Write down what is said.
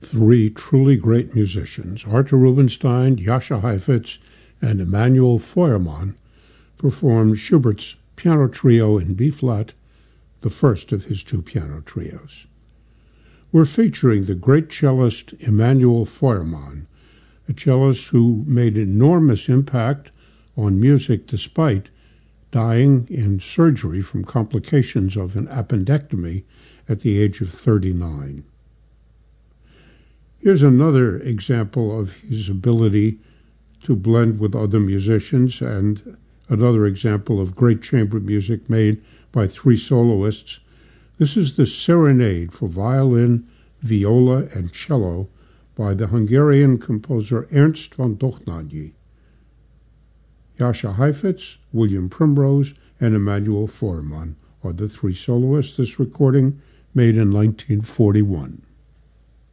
three truly great musicians, Arthur Rubinstein, Jascha Heifetz, and Emanuel Feuermann, performed Schubert's Piano Trio in B-flat, the first of his two piano trios. We're featuring the great cellist Emanuel Feuermann, a cellist who made enormous impact on music despite dying in surgery from complications of an appendectomy at the age of 39. Here's another example of his ability to blend with other musicians, and another example of great chamber music made by three soloists. This is the Serenade for violin, viola, and cello by the Hungarian composer Ernst von Dohnányi. Jascha Heifetz, William Primrose, and Emanuel Feuermann are the three soloists. This recording made in 1941.